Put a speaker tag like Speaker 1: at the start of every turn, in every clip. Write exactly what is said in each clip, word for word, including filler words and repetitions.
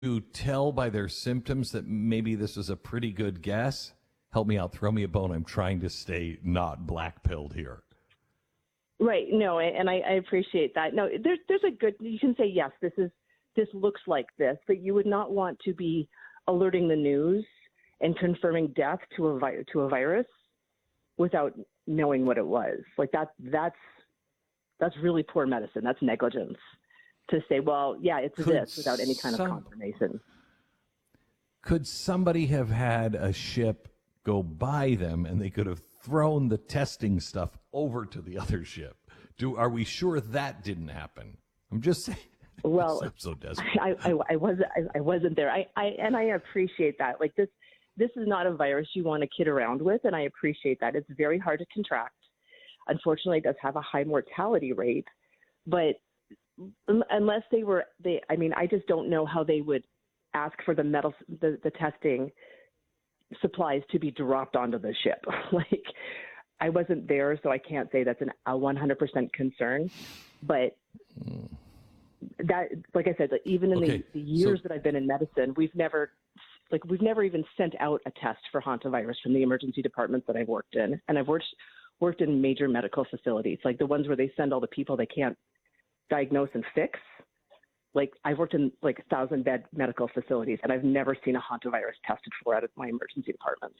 Speaker 1: you tell by their symptoms that maybe this is a pretty good guess? Help me out. Throw me a bone. I'm trying to stay not black-pilled here.
Speaker 2: Right. No, and I, I appreciate that. No, there's there's a good. You can say yes. This is this looks like this, but you would not want to be alerting the news and confirming death to a vi- to a virus without knowing what it was. Like that. That's that's really poor medicine. That's negligence. To say, well, yeah, it's
Speaker 1: Could
Speaker 2: this without any kind
Speaker 1: some,
Speaker 2: of confirmation.
Speaker 1: Could somebody have had a ship go by them and they could have thrown the testing stuff over to the other ship? Do are we sure that didn't happen? I'm just saying.
Speaker 2: Well,
Speaker 1: I'm so desperate.
Speaker 2: I, I, I wasn't I, I wasn't there. I, I and I appreciate that. Like this this is not a virus you want to kid around with, and I appreciate that. It's very hard to contract. Unfortunately, it does have a high mortality rate, but unless they were they I mean, I just don't know how they would ask for the metal the, the testing supplies to be dropped onto the ship. Like, I wasn't there, so I can't say that's an, a one hundred percent concern. But that, like I said, like even in
Speaker 1: Okay,
Speaker 2: the, the years
Speaker 1: so-
Speaker 2: that I've been in medicine, we've never, like, we've never even sent out a test for hantavirus from the emergency departments that I've worked in. And I've worked worked in major medical facilities, like the ones where they send all the people they can't diagnose and fix. Like, I've worked in like thousand bed medical facilities, and I've never seen a hantavirus tested for out of my emergency departments.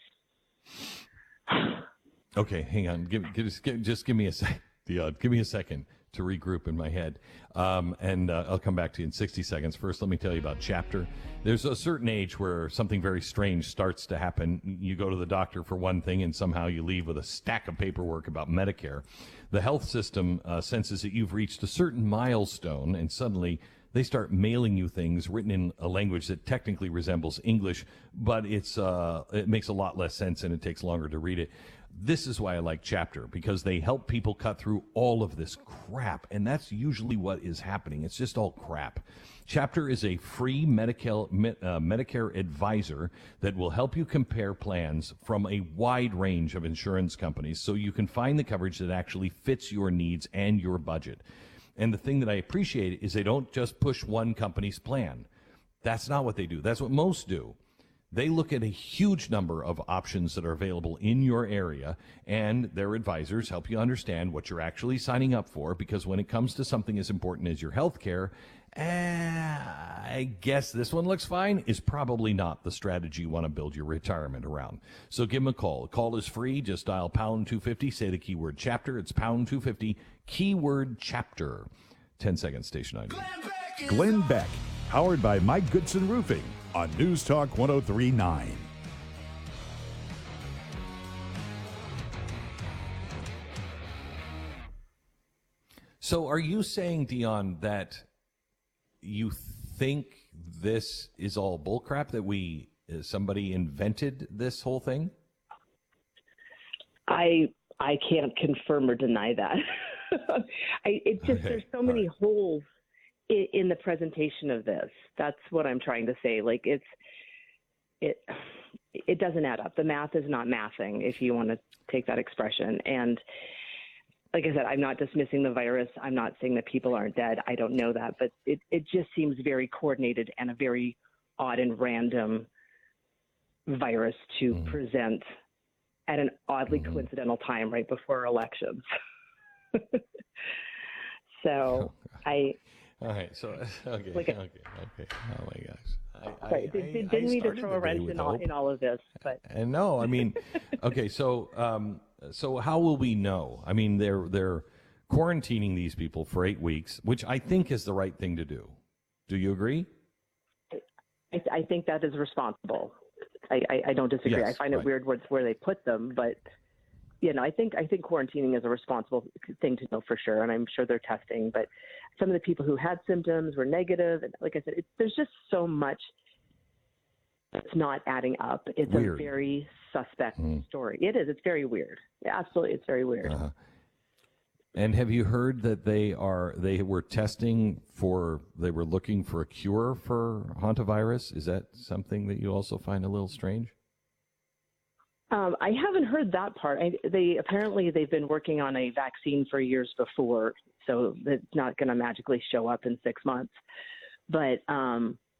Speaker 1: Okay, hang on. Give, give, just, give, just give me a sec. Uh, give me a second to regroup in my head, um, and uh, I'll come back to you in sixty seconds. First, let me tell you about Chapter. There's a certain age where something very strange starts to happen. You go to the doctor for one thing, and somehow you leave with a stack of paperwork about Medicare. The health system uh, senses that you've reached a certain milestone, and suddenly they start mailing you things written in a language that technically resembles English, but it's uh, it makes a lot less sense and it takes longer to read it. This is why I like Chapter, because they help people cut through all of this crap, and that's usually what is happening. It's just all crap. Chapter is a free Medicare, uh, Medicare advisor that will help you compare plans from a wide range of insurance companies so you can find the coverage that actually fits your needs and your budget. And the thing that I appreciate is they don't just push one company's plan. That's not what they do. That's what most do. They look at a huge number of options that are available in your area, and their advisors help you understand what you're actually signing up for, because when it comes to something as important as your health care, eh, I guess this one looks fine is probably not the strategy you want to build your retirement around. So give them a call. The call is free. Just dial pound two fifty, say the keyword Chapter. It's pound two fifty, keyword Chapter. ten seconds, station I D.
Speaker 3: Glenn Beck, powered by Mike Goodson Roofing on News Talk one oh three point nine.
Speaker 1: So are you saying, Dion, that you think this is all bullcrap, that we uh, somebody invented this whole thing?
Speaker 2: I I can't confirm or deny that. I, it just
Speaker 1: Okay.
Speaker 2: there's so many
Speaker 1: All right.
Speaker 2: holes in, in the presentation of this. That's what I'm trying to say. Like it's it it doesn't add up. The math is not mathing, if you want to take that expression. And like I said, I'm not dismissing the virus. I'm not saying that people aren't dead. I don't know that, but it it just seems very coordinated and a very odd and random virus to
Speaker 1: Mm.
Speaker 2: present at an oddly
Speaker 1: Mhm.
Speaker 2: coincidental time right before elections. So I,
Speaker 1: All right. So okay,
Speaker 2: Like
Speaker 1: okay,
Speaker 2: a-
Speaker 1: okay. Oh my gosh. I,
Speaker 2: sorry,
Speaker 1: I,
Speaker 2: did,
Speaker 1: I,
Speaker 2: did,
Speaker 1: I
Speaker 2: didn't mean to
Speaker 1: started
Speaker 2: throw
Speaker 1: the
Speaker 2: a
Speaker 1: day
Speaker 2: wrench
Speaker 1: with
Speaker 2: in all,
Speaker 1: hope.
Speaker 2: in all of this, but
Speaker 1: And no, I mean, okay. So, um, so how will we know? I mean, they're they're quarantining these people for eight weeks, which I think is the right thing to do. Do you agree?
Speaker 2: I, I think that is responsible. I, I, I don't disagree.
Speaker 1: Yes,
Speaker 2: I find
Speaker 1: right.
Speaker 2: it weird where, where they put them, but you know, I think I think quarantining is a responsible thing to know for sure, and I'm sure they're testing. But some of the people who had symptoms were negative, and like I said, it, there's just so much that's not adding up. It's
Speaker 1: Weird.
Speaker 2: a very suspect
Speaker 1: Mm.
Speaker 2: story. It is. It's very weird. Yeah, absolutely, it's very weird.
Speaker 1: Uh-huh. And have you heard that they are they were testing for they were looking for a cure for hantavirus? Is that something that you also find a little strange?
Speaker 2: Um, I haven't heard that part. I, they apparently they've been working on a vaccine for years before, so it's not going to magically show up in six months. But um,